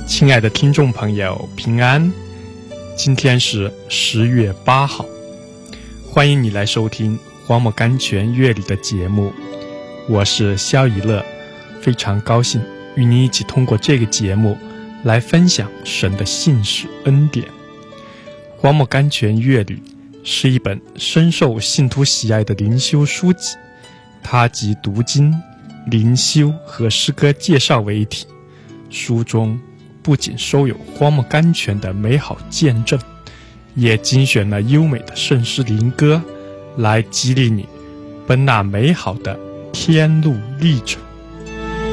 亲爱的听众朋友，平安！今天是10月8号，欢迎你来收听荒漠甘泉乐理的节目，我是肖以乐，非常高兴与你一起通过这个节目来分享神的信实恩典。荒漠甘泉乐理是一本深受信徒喜爱的灵修书籍，它集读经、灵修和诗歌介绍为一体，书中不仅收有荒漠甘泉的美好见证，也精选了优美的圣诗灵歌，来激励你奔那美好的天路历程。